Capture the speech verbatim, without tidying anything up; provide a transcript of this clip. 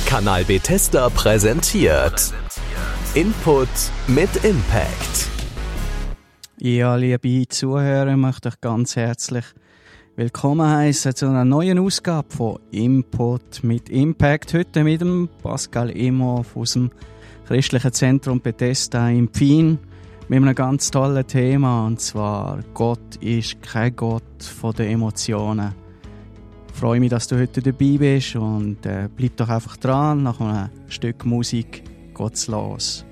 Kanal Bethesda präsentiert Input mit Impact. Ja, liebe Zuhörer, möchte ich ganz herzlich willkommen heißen zu einer neuen Ausgabe von Input mit Impact. Heute mit dem Pascal Imhoff aus dem Christlichen Zentrum Bethesda in Pfien mit einem ganz tollen Thema, und zwar Gott ist kein Gott von den Emotionen. Ich freue mich, dass du heute dabei bist und äh, bleib doch einfach dran. Nach einem Stück Musik geht's los.